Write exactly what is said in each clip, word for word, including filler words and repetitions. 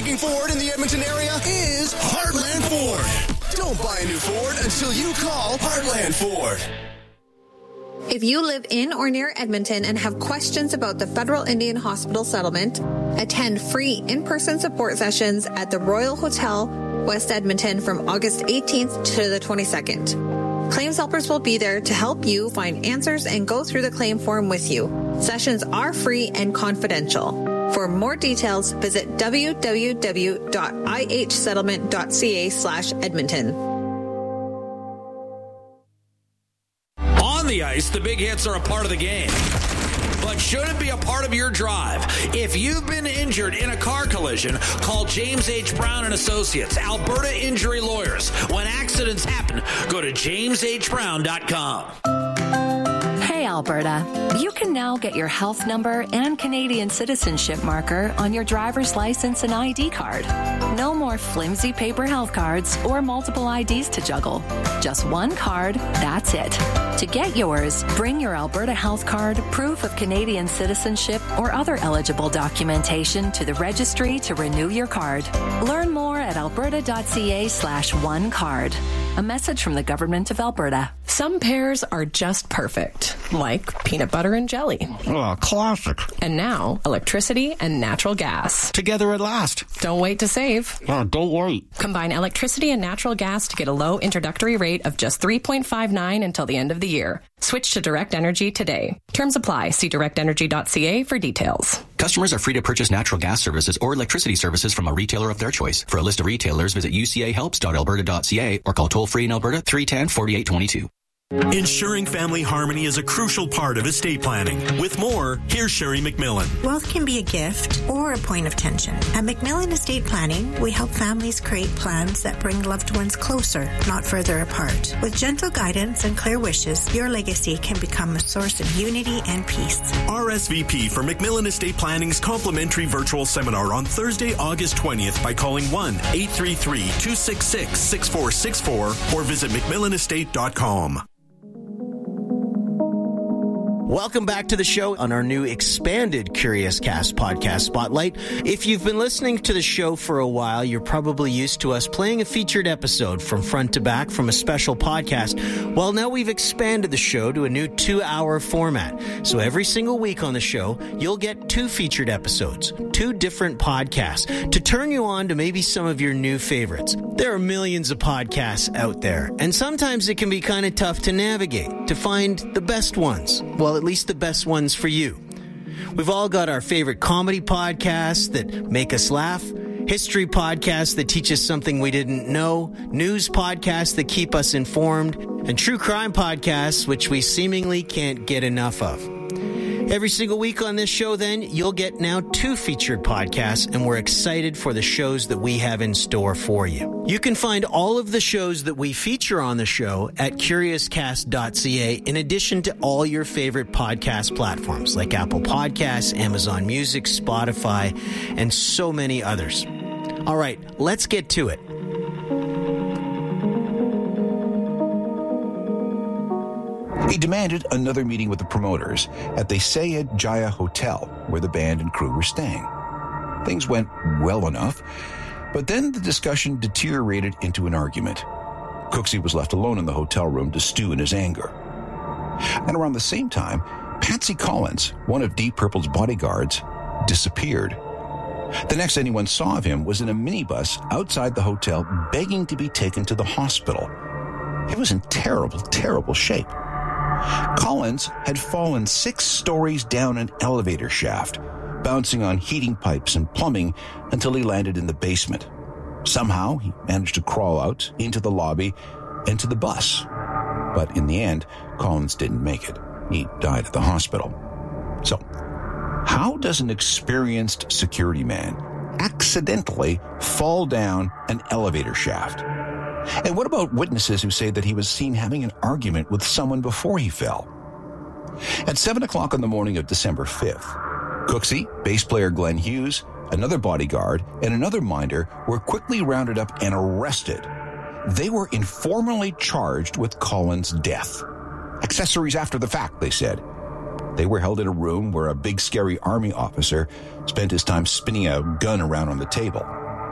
looking Ford in the Edmonton area is Heartland Ford. Don't buy a new Ford until you call Heartland Ford. If you live in or near Edmonton and have questions about the Federal Indian Hospital settlement, attend free in-person support sessions at the Royal Hotel, West Edmonton from August eighteenth to the twenty-second. Claims helpers will be there to help you find answers and go through the claim form with you. Sessions are free and confidential. For more details, visit w w w dot i h settlement dot c a slash Edmonton. On the ice, the big hits are a part of the game, but shouldn't be a part of your drive. If you've been injured in a car collision, call James H. Brown and Associates, Alberta Injury Lawyers. When accidents happen, go to james h brown dot com. Hey, Alberta, you can now get your health number and Canadian citizenship marker on your driver's license and I D card. No more flimsy paper health cards or multiple I Ds to juggle. Just one card, that's it. To get yours, bring your Alberta health card, proof of Canadian citizenship, or other eligible documentation to the registry to renew your card. Learn more at alberta.ca slash one card. A message from the Government of Alberta. Some pairs are just perfect, like peanut butter and jelly. Oh, classic. And now, electricity and natural gas. Together at last. Don't wait to save. Oh, don't wait. Combine electricity and natural gas to get a low introductory rate of just three point five nine until the end of the year. Switch to Direct Energy today. Terms apply. See direct energy dot c a for details. Customers are free to purchase natural gas services or electricity services from a retailer of their choice. For a list of retailers, visit u c a helps dot alberta dot c a or call toll-free in Alberta three one zero, four eight two two. Ensuring family harmony is a crucial part of estate planning. With more, here's Sherry McMillan. Wealth can be a gift or a point of tension. At McMillan Estate Planning, we help families create plans that bring loved ones closer, not further apart. With gentle guidance and clear wishes, your legacy can become a source of unity and peace. R S V P for McMillan Estate Planning's complimentary virtual seminar on Thursday, August twentieth by calling one eight three three, two six six, six four six four or visit mcmillan estate dot com. Welcome back to the show on our new expanded Curious Cast podcast spotlight. If you've been listening to the show for a while, you're probably used to us playing a featured episode from front to back from a special podcast. Well, now we've expanded the show to a new two-hour format. So every single week on the show, you'll get two featured episodes, two different podcasts, to turn you on to maybe some of your new favorites. There are millions of podcasts out there, and sometimes it can be kind of tough to navigate, to find the best ones. Well, at least the best ones for you. We've all got our favorite comedy podcasts that make us laugh, history podcasts that teach us something we didn't know, news podcasts that keep us informed, and true crime podcasts which we seemingly can't get enough of. Every single week on this show, then, you'll get now two featured podcasts, and we're excited for the shows that we have in store for you. You can find all of the shows that we feature on the show at curious cast dot c a, in addition to all your favorite podcast platforms like Apple Podcasts, Amazon Music, Spotify, and so many others. All right, let's get to it. He demanded another meeting with the promoters at the Sayed Jaya Hotel, where the band and crew were staying. Things went well enough, but then the discussion deteriorated into an argument. Cooksey was left alone in the hotel room to stew in his anger. And around the same time, Patsy Collins, one of Deep Purple's bodyguards, disappeared. The next anyone saw of him was in a minibus outside the hotel begging to be taken to the hospital. He was in terrible, terrible shape. Collins had fallen six stories down an elevator shaft, bouncing on heating pipes and plumbing until he landed in the basement. Somehow, he managed to crawl out into the lobby and to the bus. But in the end, Collins didn't make it. He died at the hospital. So, how does an experienced security man accidentally fall down an elevator shaft? And what about witnesses who say that he was seen having an argument with someone before he fell? At seven o'clock on the morning of December fifth, Cooksey, bass player Glenn Hughes, another bodyguard, and another minder were quickly rounded up and arrested. They were informally charged with Collins' death. Accessories after the fact, they said. They were held in a room where a big, scary army officer spent his time spinning a gun around on the table.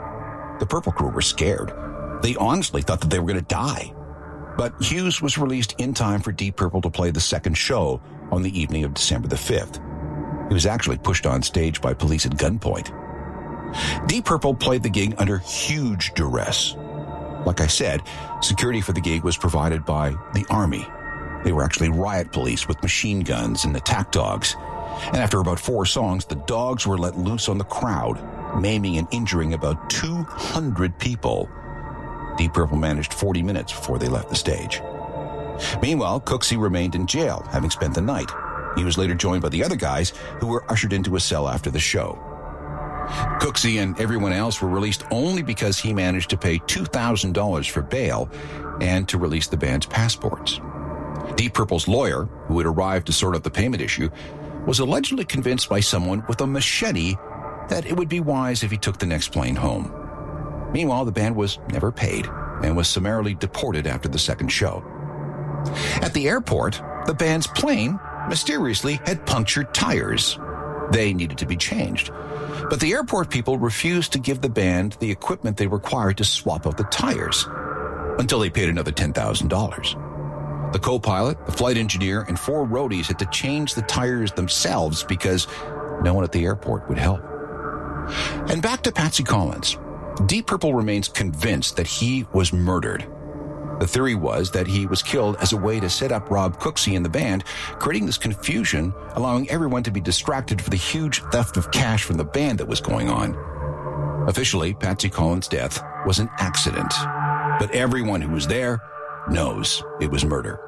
The Purple Crew were scared. They honestly thought that they were going to die. But Hughes was released in time for Deep Purple to play the second show on the evening of December the fifth. He was actually pushed on stage by police at gunpoint. Deep Purple played the gig under huge duress. Like I said, security for the gig was provided by the Army. They were actually riot police with machine guns and attack dogs. And after about four songs, the dogs were let loose on the crowd, maiming and injuring about two hundred people. Deep Purple managed forty minutes before they left the stage. Meanwhile, Cooksey remained in jail, having spent the night. He was later joined by the other guys who were ushered into a cell after the show. Cooksey and everyone else were released only because he managed to pay two thousand dollars for bail and to release the band's passports. Deep Purple's lawyer, who had arrived to sort out the payment issue, was allegedly convinced by someone with a machete that it would be wise if he took the next plane home. Meanwhile, the band was never paid and was summarily deported after the second show. At the airport, the band's plane mysteriously had punctured tires. They needed to be changed. But the airport people refused to give the band the equipment they required to swap out the tires until they paid another ten thousand dollars. The co-pilot, the flight engineer, and four roadies had to change the tires themselves because no one at the airport would help. And back to Patsy Collins. Deep Purple remains convinced that he was murdered. The theory was that he was killed as a way to set up Rob Cooksey and the band, creating this confusion, allowing everyone to be distracted for the huge theft of cash from the band that was going on. Officially, Patsy Collins' death was an accident, but everyone who was there knows it was murder.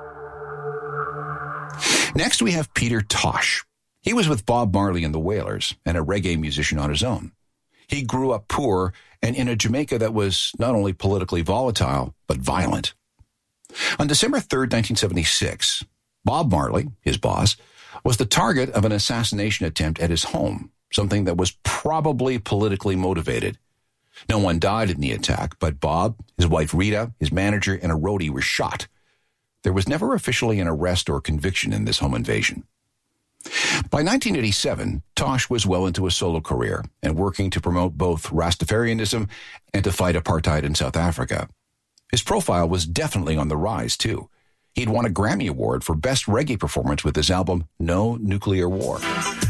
Next, we have Peter Tosh. He was with Bob Marley and the Wailers and a reggae musician on his own. He grew up poor and in a Jamaica that was not only politically volatile, but violent. On December third, nineteen seventy-six, Bob Marley, his boss, was the target of an assassination attempt at his home, something that was probably politically motivated. No one died in the attack, but Bob, his wife Rita, his manager, and a roadie were shot. There was never officially an arrest or conviction in this home invasion. By nineteen eighty-seven, Tosh was well into a solo career and working to promote both Rastafarianism and to fight apartheid in South Africa. His profile was definitely on the rise, too. He'd won a Grammy Award for Best Reggae Performance with his album No Nuclear War.